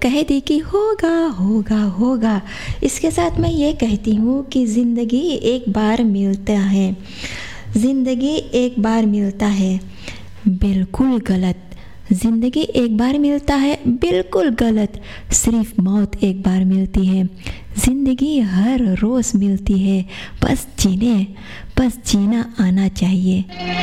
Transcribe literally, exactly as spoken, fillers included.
कह दी कि होगा होगा होगा। इसके साथ मैं ये कहती हूँ कि ज़िंदगी एक बार मिलता है, ज़िंदगी एक बार मिलता है, बिल्कुल गलत। ज़िंदगी एक बार मिलता है, बिल्कुल गलत। सिर्फ मौत एक बार मिलती है, ज़िंदगी हर रोज़ मिलती है। बस जीने, बस जीना आना चाहिए।